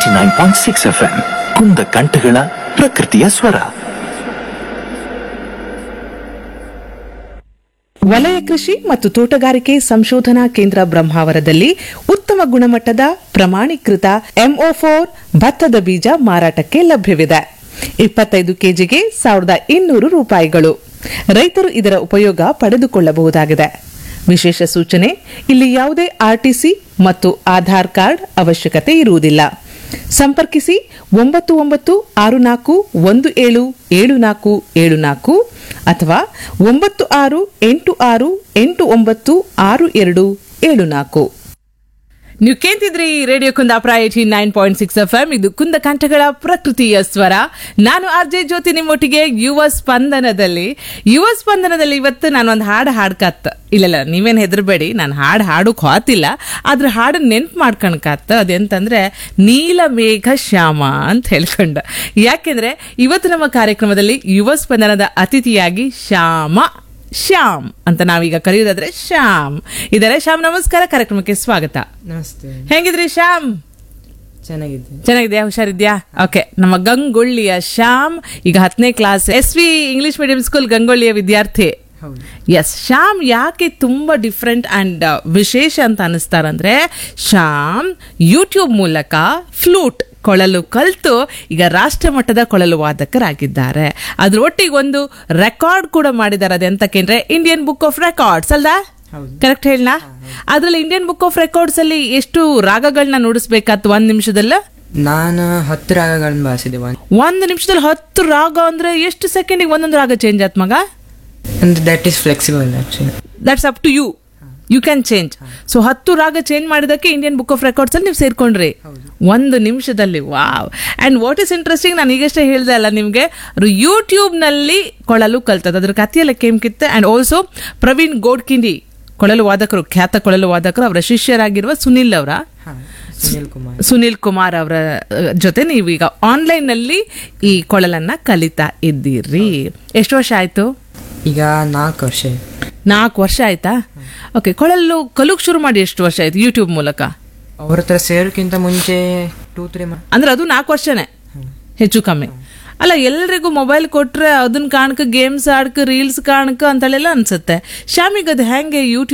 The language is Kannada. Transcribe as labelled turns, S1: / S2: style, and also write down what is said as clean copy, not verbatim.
S1: 89.6 FM ಕುಂದ ಕಂಠಗಳ ಪ್ರಕೃತಿಯ ಸ್ವರ.
S2: ವಲಯ ಕೃಷಿ ಮತ್ತು ತೋಟಗಾರಿಕೆ ಸಂಶೋಧನಾ ಕೇಂದ್ರ ಬ್ರಹ್ಮಾವರದಲ್ಲಿ ಉತ್ತಮ ಗುಣಮಟ್ಟದ ಪ್ರಮಾಣೀಕೃತ MO4 ಭತ್ತದ ಬೀಜ ಮಾರಾಟಕ್ಕೆ ಲಭ್ಯವಿದೆ. 25 ಕೆಜಿಗೆ 1200 ರೂಪಾಯಿಗಳು. ರೈತರು ಇದರ ಉಪಯೋಗ ಪಡೆದುಕೊಳ್ಳಬಹುದಾಗಿದೆ. ವಿಶೇಷ ಸೂಚನೆ, ಇಲ್ಲಿ ಯಾವುದೇ RTC ಮತ್ತು ಆಧಾರ್ ಕಾರ್ಡ್ ಅವಶ್ಯಕತೆ ಇರುವುದಿಲ್ಲ. ಸಂಪರ್ಕಿಸಿ 9964177474 ಅಥವಾ 9686896274. ನೀವು ಕೇಳ್ತಿದ್ರಿ ರೇಡಿಯೋ ಕುಂದಾಪುರ 89.6 FM. ಇದು ಕುಂದ ಕಂಠಗಳ ಪ್ರಕೃತಿಯ ಸ್ವರ. ನಾನು RJ ಜ್ಯೋತಿ ನಿಮ್ಮೊಟ್ಟಿಗೆ ಯುವ ಸ್ಪಂದನದಲ್ಲಿ ಇವತ್ತು ನಾನು ಒಂದು ಹಾಡ್ಕತ್ತ. ಇಲ್ಲ ನೀವೇನು ಹೆದರ್ಬೇಡಿ, ನಾನು ಹಾಡೋಕ್ ಹೋತಿಲ್ಲ, ಆದ್ರೆ ಹಾಡು ನೆನ್ಪು ಮಾಡ್ಕೊಳಕತ್ತ. ಅದೆಂತಂದ್ರೆ ನೀಲಮೇಘ ಶ್ಯಾಮ ಅಂತ ಹೇಳ್ಕೊಂಡ. ಯಾಕೆಂದ್ರೆ ಇವತ್ತು ನಮ್ಮ ಕಾರ್ಯಕ್ರಮದಲ್ಲಿ ಯುವ ಸ್ಪಂದನದ ಅತಿಥಿಯಾಗಿ ಶ್ಯಾಮ್ ಅಂತ ನಾವೀಗ ಕರೆಯೋದಾದ್ರೆ ಶ್ಯಾಮ್ ಇದಾರೆ. ಶ್ಯಾಮ್, ನಮಸ್ಕಾರ, ಕಾರ್ಯಕ್ರಮಕ್ಕೆ ಸ್ವಾಗತ.
S3: ನಮಸ್ತೆ.
S2: ಹೆಂಗಿದ್ರಿ ಶ್ಯಾಮ್?
S3: ಚೆನ್ನಾಗಿದ್ಯಾ?
S2: ಹುಷಾರಿದ್ಯಾ? ಓಕೆ. ನಮ್ಮ ಗಂಗೊಳ್ಳಿಯ ಶ್ಯಾಮ್ ಈಗ 10ನೇ class SV English medium school ಗಂಗೊಳ್ಳಿಯ ವಿದ್ಯಾರ್ಥಿ. ಎಸ್, ಶ್ಯಾಮ್ ಯಾಕೆ ತುಂಬಾ ಡಿಫ್ರೆಂಟ್ ಅಂಡ್ ವಿಶೇಷ ಅಂತ ಅನಿಸ್ತಾರಂದ್ರೆ, ಶ್ಯಾಮ್ ಯೂಟ್ಯೂಬ್ ಮೂಲಕ ಫ್ಲೂಟ್ ಕೊಳಲು ಕಲಿತು ಈಗ ರಾಷ್ಟ್ರ ಮಟ್ಟದ ಕೊಳಲು ವಾದಕರಾಗಿದ್ದಾರೆ. ಅದ್ರ ಒಟ್ಟಿಗೆ ಒಂದು ರೆಕಾರ್ಡ್ ಕೂಡ ಮಾಡಿದ್ದಾರೆ. ಅದೆಂತಕ್ಕೆ Indian book of records ಅಲ್ದಾ? Correct ಹೇಳ? ಅದ್ರಲ್ಲಿ ಇಂಡಿಯನ್ ಬುಕ್ ಆಫ್ ರೆಕಾರ್ಡ್ಸ್ ಅಲ್ಲಿ ಎಷ್ಟು ರಾಗಗಳನ್ನ ನುಡಿಸ್ಬೇಕಾಯ್ತು 1 ನಿಮಿಷದಲ್ಲ?
S3: ನಾನು 10 ರಾಗಗಳನ್ನ ಬಾರಿಸಿದೆ.
S2: 1 ನಿಮಿಷದಲ್ಲಿ 10 ರಾಗ ಅಂದ್ರೆ ಎಷ್ಟು ಸೆಕೆಂಡಿಗೆ ಒಂದೊಂದು ರಾಗ ಚೇಂಜ್ ಆಯ್ತು ಮಗ?
S3: That is flexible actually.
S2: That's up to you can change. So 10 ರಾಗ ಚೇಂಜ್ ಮಾಡಿದಕ್ಕೆ ಇಂಡಿಯನ್ ಬುಕ್ ಆಫ್ ರೆಕಾರ್ಡ್ಸ್ ಅಲ್ಲಿ ನೀವು ಸೇರ್ಕೊಂಡ್ರಿ 1 ನಿಮಿಷದಲ್ಲಿ. Wow. And what is interesting, ನಾನು ಈಗಷ್ಟೇ ಹೇಳ್ದೆ ಅಲ್ಲ ನಿಮ್ಗೆ, ಯೂಟ್ಯೂಬ್ ನಲ್ಲಿ ಕೊಳಲು ಕಲ್ತದ, ಅದ್ರ ಕಥೆಯೆಲ್ಲ ಕೇಮ್ಕಿತ್ತೆ. ಅಂಡ್ ಆಲ್ಸೋ ಪ್ರವೀಣ್ ಗೋಡ್ಕಿಂಡಿ ಕೊಳಲು ವಾದಕರು, ಖ್ಯಾತ ಕೊಳಲು ವಾದಕರು, ಅವರ ಶಿಷ್ಯರಾಗಿರುವ ಸುನಿಲ್ ಕುಮಾರ್ ಅವರ ಜೊತೆ ನೀವೀಗ ಆನ್ಲೈನ್ ನಲ್ಲಿ ಈ ಕೊಳಲನ್ನ ಕಲಿತಾ ಇದ್ದೀರಿ. ಎಷ್ಟು ವರ್ಷ ಆಯ್ತು?
S3: ಈಗ 4
S2: ವರ್ಷ ಆಯ್ತಾ? ಓಕೆ. ಕೊಳಲು ಕಲುಕ್ ಶುರು ಮಾಡಿ ಎಷ್ಟು ವರ್ಷ ಆಯ್ತು ಯೂಟ್ಯೂಬ್ ಮೂಲಕ?
S3: ಅವ್ರ ಹತ್ರ ಸೇರೋಕ್ಕಿಂತ ಮುಂಚೆ 2-3
S2: ಅಂದ್ರೆ ಅದು 4 ವರ್ಷನೇ ಹೆಚ್ಚು ಕಮ್ಮಿ ಅಲ್ಲ? ಎಲ್ರಿಗೂ ಮೊಬೈಲ್ ಕೊಟ್ರೆ ಅದನ್ನ ಕಾಣಕ, ಗೇಮ್ಸ್ ಆಡ್ಕ, ರೀಲ್ಸ್ ಕಾಣಕ ಅಂತಳೆಲ್ಲ ಅನ್ಸುತ್ತೆ. ಶ್ಯಾಮಿಗ್ ಅದು ಹೆಂಗೆ ಯೂಟ್ಯೂಬ್